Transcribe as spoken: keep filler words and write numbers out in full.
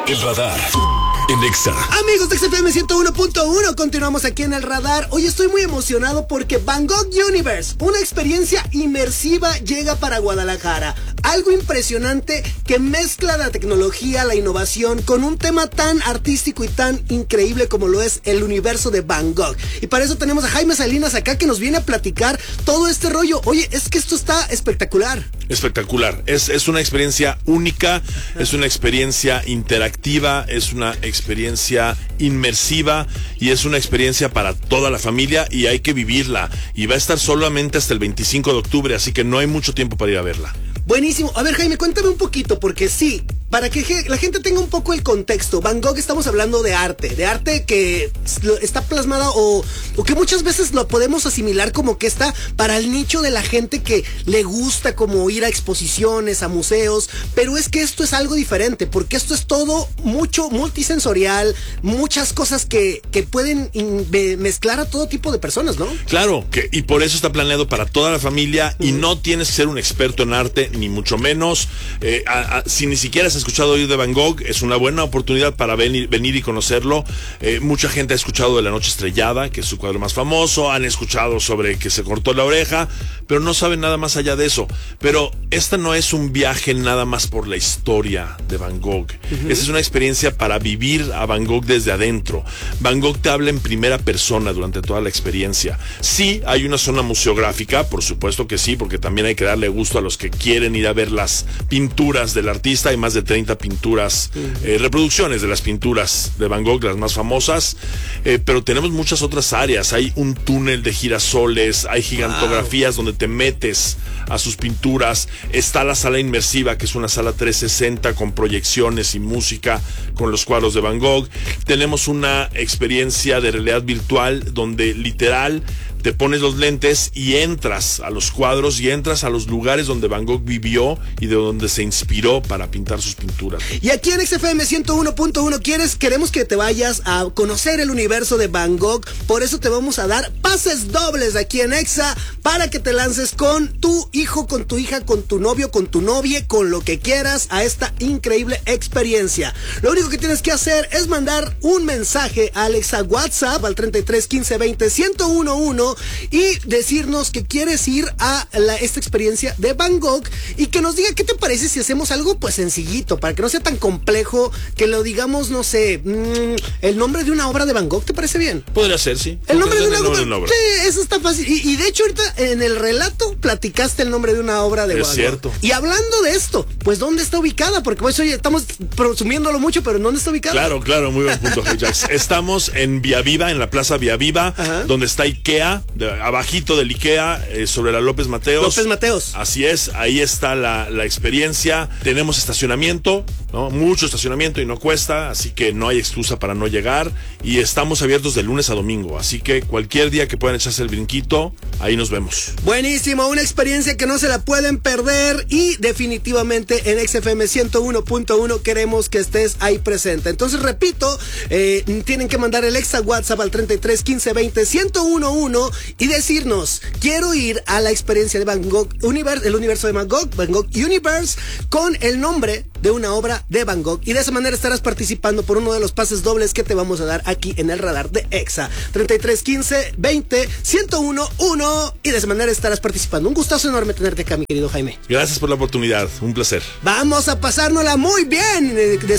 El radar en Exa. Amigos de X F M ciento uno punto uno, continuamos aquí en el radar. Hoy estoy muy emocionado porque Van Gogh Universe, una experiencia inmersiva, llega para Guadalajara. Algo impresionante que mezcla la tecnología, la innovación con un tema tan artístico y tan increíble como lo es el universo de Van Gogh. Y para eso tenemos a Jaime Salinas acá que nos viene a platicar todo este rollo. Oye, es que esto está espectacular. Espectacular, es, es una experiencia única, es una experiencia interactiva, es una experiencia inmersiva y es una experiencia para toda la familia y hay que vivirla. Y va a estar solamente hasta el veinticinco de octubre, así que no hay mucho tiempo para ir a verla. Buenísimo. A ver, Jaime, cuéntame un poquito, porque sí, para que la gente tenga un poco el contexto, Van Gogh, estamos hablando de arte, de arte que está plasmada o, o que muchas veces lo podemos asimilar como que está para el nicho de la gente que le gusta como ir a exposiciones, a museos, pero es que esto es algo diferente, porque esto es todo mucho multisensorial, muchas cosas que, que pueden in, be, mezclar a todo tipo de personas, ¿no? Claro, que, y por eso está planeado para toda la familia y mm. no tienes que ser un experto en arte, ni mucho menos. Eh, a, a, si ni siquiera has escuchado oír de Van Gogh, es una buena oportunidad para venir, venir y conocerlo. Eh, mucha gente ha escuchado de La Noche Estrellada, que es su cuadro más famoso, han escuchado sobre que se cortó la oreja, pero no saben nada más allá de eso. Pero esta no es un viaje nada más por la historia de Van Gogh. Uh-huh. Esta es una experiencia para vivir a Van Gogh desde adentro. Van Gogh te habla en primera persona durante toda la experiencia. Sí, hay una zona museográfica, por supuesto que sí, porque también hay que darle gusto a los que quieren ir a ver las pinturas del artista. Hay más de treinta pinturas, uh-huh. eh, reproducciones de las pinturas de Van Gogh, las más famosas, eh, pero tenemos muchas otras áreas. Hay un túnel de girasoles, hay gigantografías wow. donde te metes a sus pinturas, está la sala inmersiva, que es una sala trescientos sesenta con proyecciones y música con los cuadros de Van Gogh. Tenemos una experiencia de realidad virtual donde literal te pones los lentes y entras a los cuadros y entras a los lugares donde Van Gogh vivió y de donde se inspiró para pintar sus pinturas. Y aquí en X F M ciento uno punto uno quieres, queremos que te vayas a conocer el universo de Van Gogh, por eso te vamos a dar pases dobles aquí en Exa para que te lances con tu hijo, con tu hija, con tu novio, con tu novia, con lo que quieras a esta increíble experiencia. Lo único que tienes que hacer es mandar un mensaje a Alexa WhatsApp al treinta y tres quince veinte ciento once y decirnos que quieres ir a la, esta experiencia de Van Gogh y que nos diga qué te parece si hacemos algo pues sencillito, para que no sea tan complejo, que lo digamos, no sé, mmm, el nombre de una obra de Van Gogh, ¿te parece bien? Podría ser, sí. El nombre de una, el nombre obra, de una obra. Sí, eso está fácil. Y, y de hecho ahorita en el relato platicaste el nombre de una obra de Van Gogh. Es cierto. Y hablando de esto, pues ¿dónde está ubicada? Porque pues oye, estamos presumiéndolo mucho, pero ¿dónde está ubicada? Claro, claro, muy buen punto, Jax. Estamos en Vía Viva, en la Plaza Vía Viva, Ajá. donde está IKEA, de, abajito del IKEA, eh, sobre la López Mateos. López Mateos. Así es, ahí está la, la experiencia. Tenemos estacionamiento, ¿no? Mucho estacionamiento y no cuesta, así que no hay excusa para no llegar. Y estamos abiertos de lunes a domingo, así que cualquier día que puedan echarse el brinquito, ahí nos vemos. Buenísimo, una experiencia que no se la pueden perder y definitivamente en X F M ciento uno punto uno queremos que estés ahí presente. Entonces repito, eh, tienen que mandar el Exa WhatsApp al treinta y tres quince veinte ciento once y decirnos, quiero ir a la experiencia de Van Gogh Universe, el universo de Van Gogh, Van Gogh Universe, con el nombre de una obra de Van Gogh, y de esa manera estarás participando por uno de los pases dobles que te vamos a dar aquí en el radar de Exa. treinta y tres quince veinte ciento once y de esa manera estarás participando. Un gustazo enorme tenerte acá, mi querido Jaime. Gracias por la oportunidad, un placer. Vamos a pasárnosla muy bien.